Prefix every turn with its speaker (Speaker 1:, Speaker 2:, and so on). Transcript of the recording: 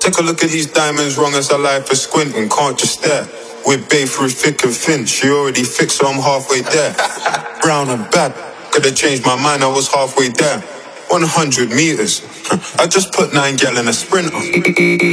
Speaker 1: Take a look at these diamonds, wrong as a life for squinting, can't just stare. We're bae through thick and thin, she already fixed, so I'm halfway there. Brown and bad, could've changed my mind, I was halfway there. 100 meters, I just put 9 gal in a sprinter.